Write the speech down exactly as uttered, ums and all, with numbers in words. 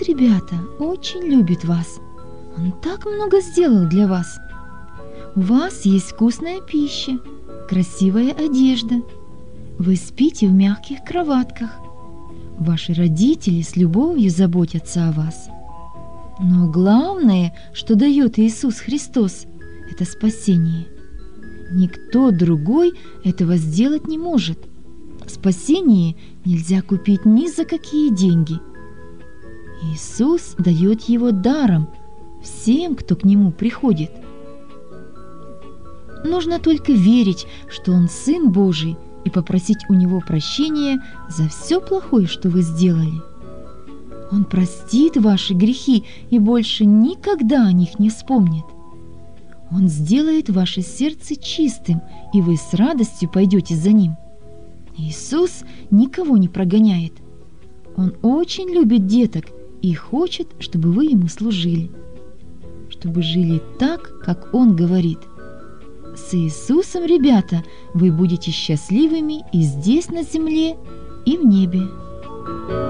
Иисус, ребята, очень любит вас. Он так много сделал для вас. У вас есть вкусная пища, красивая одежда. Вы спите в мягких кроватках. Ваши родители с любовью заботятся о вас. Но главное, что дает Иисус Христос, это спасение. Никто другой этого сделать не может. Спасение нельзя купить ни за какие деньги. Иисус дает его даром всем, кто к Нему приходит. Нужно только верить, что Он Сын Божий, и попросить у Него прощения за все плохое, что вы сделали. Он простит ваши грехи и больше никогда о них не вспомнит. Он сделает ваше сердце чистым, и вы с радостью пойдете за Ним. Иисус никого не прогоняет. Он очень любит деток и хочет, чтобы вы Ему служили, чтобы жили так, как Он говорит. С Иисусом, ребята, вы будете счастливыми и здесь на земле, и в небе.